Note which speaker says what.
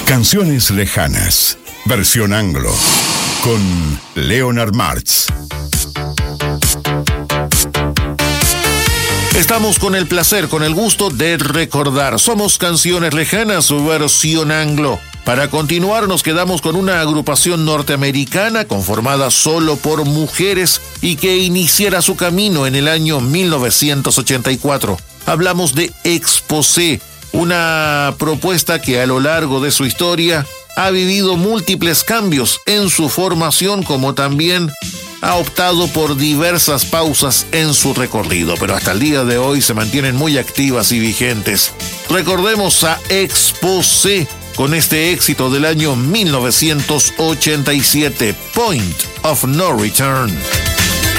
Speaker 1: Canciones lejanas, versión anglo, con Leonard Martz.
Speaker 2: Estamos con el placer, con el gusto de recordar. Somos Canciones Lejanas, versión anglo. Para continuar nos quedamos con una agrupación norteamericana conformada solo por mujeres y que iniciara su camino en el año 1984. Hablamos de Exposé, una propuesta que a lo largo de su historia ha vivido múltiples cambios en su formación, como también ha optado por diversas pausas en su recorrido, pero hasta el día de hoy se mantienen muy activas y vigentes. Recordemos a Exposé con este éxito del año 1987, Point of No Return.